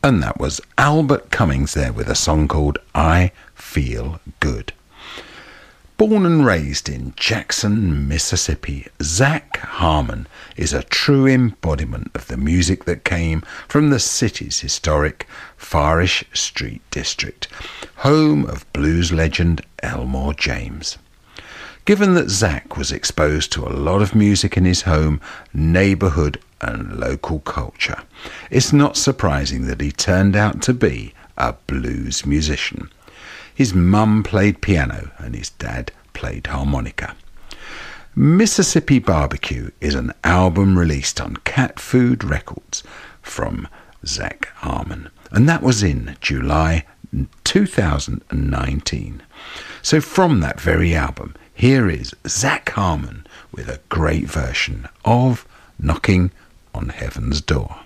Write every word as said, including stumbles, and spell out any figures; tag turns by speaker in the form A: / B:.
A: And that was Albert Cummings there with a song called I Feel Good. Born and raised in Jackson, Mississippi, Zac Harmon is a true embodiment of the music that came from the city's historic Farish Street district, home of blues legend Elmore James. Given that Zac was exposed to a lot of music in his home, neighbourhood and local culture, it's not surprising that he turned out to be a blues musician. His mum played piano and his dad played harmonica. Mississippi Barbecue is an album released on Cat Food Records from Zac Harmon, and that was in July two thousand nineteen. So from that very album, here is Zac Harmon with a great version of Knocking on Heaven's Door.